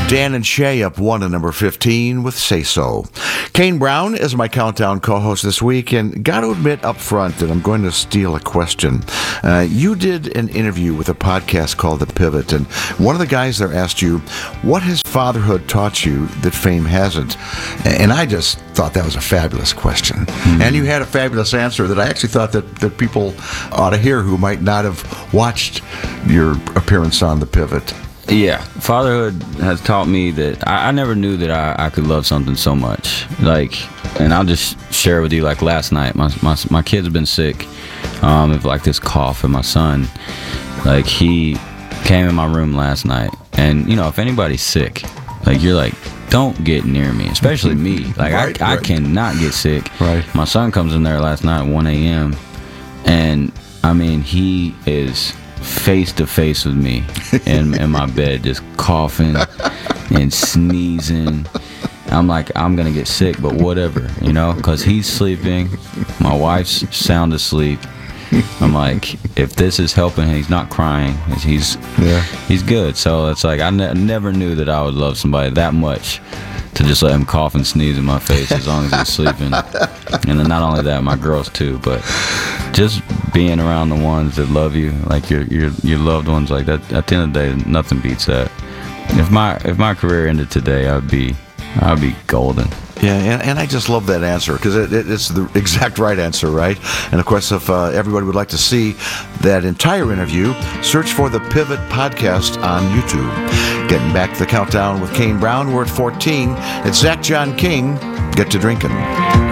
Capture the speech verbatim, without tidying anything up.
Dan and Shay up one to number fifteen with Say So. Kane Brown is my countdown co-host this week, and got to admit up front that I'm going to steal a question. Uh, you did an interview with a podcast called The Pivot, and one of the guys there asked you, what has fatherhood taught you that fame hasn't? And I just thought that was a fabulous question. Mm-hmm. And you had a fabulous answer that I actually thought that, that people ought to hear who might not have watched your appearance on The Pivot. Yeah, fatherhood has taught me that I, I never knew that I, I could love something so much. Like, and I'll just share with you, like last night, my my, my kids have been sick, um, with like this cough, and my son, like he came in my room last night, and you know, if anybody's sick, like you're like, don't get near me, especially me. Like right, I, right. I cannot get sick. Right. My son comes in there last night at one a.m. and I mean, he is face to face with me in, in my bed, just coughing and sneezing. I'm like, I'm gonna get sick, but whatever, you know, because he's sleeping, my wife's sound asleep. I'm like, if this is helping, he's not crying, he's yeah. he's good. So it's like I ne- never knew that I would love somebody that much to just let him cough and sneeze in my face as long as he's sleeping. And then not only that, my girls too, but just being around the ones that love you, like your your your loved ones, like that. At the end of the day, nothing beats that. If my if my career ended today, I'd be I'd be golden. Yeah, and, and I just love that answer because it, it, it's the exact right answer, right? And of course, if uh, everybody would like to see that entire interview, search for the Pivot Podcast on YouTube. Getting back to the countdown with Kane Brown, we're at fourteen. It's Zach John King. Get to drinking.